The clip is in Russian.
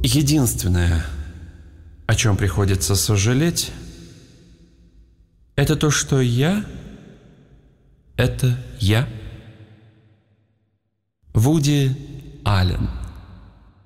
Единственное, о чем приходится сожалеть, это то, что я — это я. Вуди Аллен.